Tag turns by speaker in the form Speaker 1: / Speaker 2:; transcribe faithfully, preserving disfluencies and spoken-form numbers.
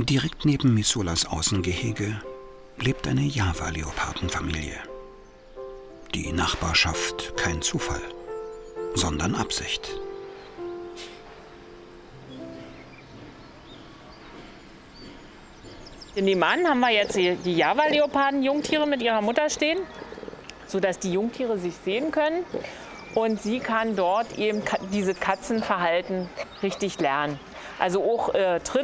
Speaker 1: Direkt neben Missolas Außengehege lebt eine Java-Leopardenfamilie. Die Nachbarschaft kein Zufall, sondern Absicht.
Speaker 2: In dem Mann haben wir jetzt die Java-Leoparden-Jungtiere mit ihrer Mutter stehen, sodass die Jungtiere sich sehen können. Und sie kann dort eben dieses Katzenverhalten richtig lernen. Also auch äh, Tritt